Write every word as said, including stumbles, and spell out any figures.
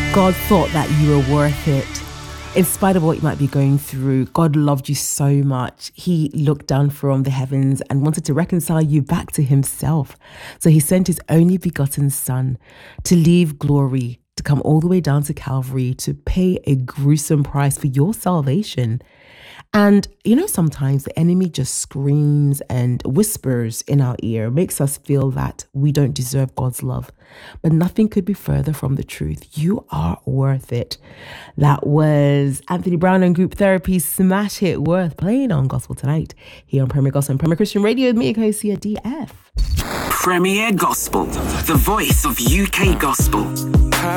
God thought that you were worth it. In spite of what you might be going through, God loved you so much. He looked down from the heavens and wanted to reconcile you back to himself. So he sent his only begotten son to leave glory, to come all the way down to Calvary, to pay a gruesome price for your salvation. And, you know, sometimes the enemy just screams and whispers in our ear, makes us feel that we don't deserve God's love. But nothing could be further from the truth. You are worth it. That was Anthony Brown and Group Therapy's Smash Hit Worth, playing on Gospel Tonight here on Premier Gospel and Premier Christian Radio with me, Ecosia D F. Premier Gospel, the voice of U K Gospel.